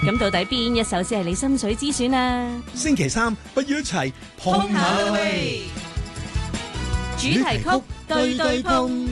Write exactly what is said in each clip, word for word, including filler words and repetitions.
咁到底邊一首先係你心水之選啊？ 星期三不如一齊碰下去，主題曲對對碰。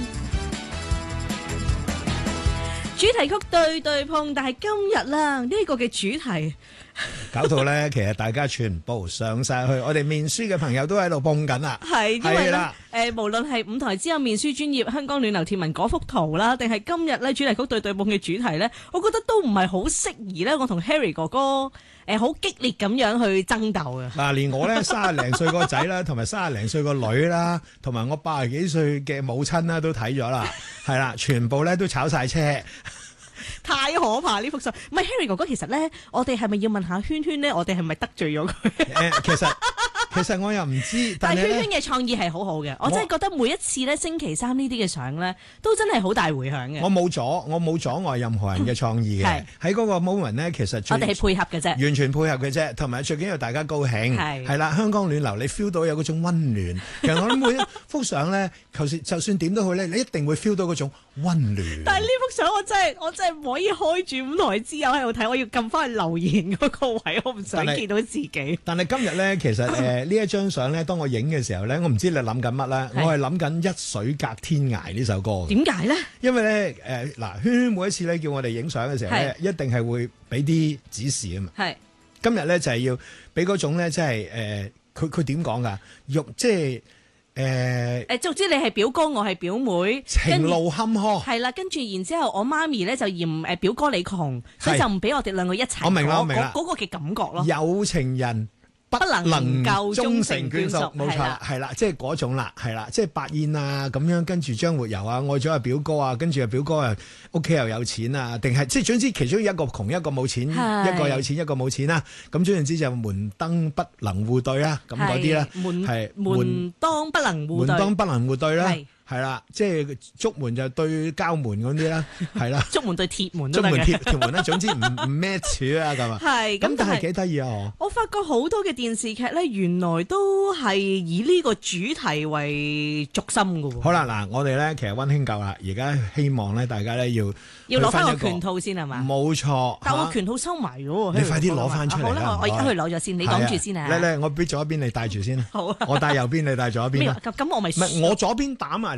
主題曲對對碰，但係今日啦，呢個嘅主題搞到咧，其實大家全部上晒去，我哋面書嘅朋友都喺度碰緊啦。 係因為咧， 係啦誒，無論係舞台之後面書專頁香港暖流貼文嗰幅圖啦，定係今日咧主題曲對對碰嘅主題咧，我覺得都唔係好適宜咧，我同 Harry 哥哥誒好激烈咁樣去爭鬥嘅。 嗱，連我咧卅零歲個仔啦，同埋卅零歲個女啦，同埋我八十幾歲嘅母親啦，都睇咗啦，係啦，全部咧都炒晒車。 太可怕呢幅相，唔係 Harry 哥哥，其實咧，我哋係咪要問下圈圈咧？我哋係咪得罪咗佢？ 誒，其實其實我又唔知， 但係但係咧圈圈嘅創意係好好嘅，我真係覺得每一次咧星期三呢啲嘅相咧，都真係好大迴響嘅。 我冇阻，我冇阻礙任何人嘅創意嘅。 係喺嗰個 moment 咧，其實最我哋係配合嘅啫。 完全配合嘅啫，同埋最緊要大家高興。 係係啦，香港暖流，你 feel 到有嗰種温暖。其實我諗每一幅相咧，就算就算點都好咧，你一定會 feel 到嗰種温暖。 但係呢幅相我真係我真係唔可以開住舞台之友喺度睇，我要撳翻去留言嗰個位，我唔想但係見到自己。 但係今日咧，其實誒呢一張相咧，當我影嘅時候咧，我唔知你諗緊乜啦。 係我係諗緊《一水隔天涯》呢首歌嘅。 點解咧？ 因為咧誒嗱，圈圈每一次咧叫我哋影相嘅時候咧，一定係會俾啲指示啊嘛。 係今日咧就係要俾嗰種咧，即係誒，佢佢點講㗎？用即係誒誒，總之你係表哥，我係表妹， 情路坎坷。 係啦，跟住然之後我媽咪咧就嫌誒表哥你窮，所以就唔俾我哋兩個一齊。 我明啦嗰我明啦嗰嗰個嘅感覺咯。 有情人不不能夠終成眷屬冇錯啦，係啦，即係嗰種啦，係啦，即係白燕啊咁樣，跟住張活游啊，愛咗阿表哥啊，跟住阿表哥啊屋企又有錢啊，定係即係總之其中一個窮一個冇錢， 係一個有錢一個冇錢啦，咁總言之就門燈不能戶對啦，咁嗰啲啦， 係門係門當不能戶門對， 當不能戶對啦係。 係啦，即係竹門就對膠門嗰啲啦，係啦， 竹門對鐵門都竹門得嘅。 鐵條門啦，總之唔唔 match 啊咁啊， 係咁， 咁但係但係幾得意啊我。 我發覺好多嘅電視劇咧，原來都係以呢個主題為軸心㗎喎。 好啦，嗱，我哋咧其實溫馨夠啦，而家希望咧大家咧要要攞翻個去一拳套先係嘛？ 冇錯。 但我嚇拳套收埋咗喎。 你快啲攞返出嚟啦好啦，我我而家唔該去攞咗先，你講住先啊。 嚟嚟，我俾左邊你帶住先。 好啊。 我帶右邊，你帶左邊啦。 咩啊？咁咁我咪唔係我左邊打埋